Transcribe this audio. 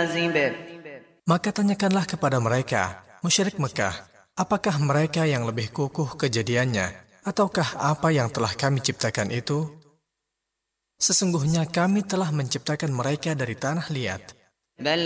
كاذب. Maka tanyakanlah kepada mereka, musyrik Mekah, apakah mereka yang lebih kukuh kejadiannya, ataukah apa yang telah kami ciptakan itu? Sesungguhnya kami telah menciptakan mereka dari tanah liat. بل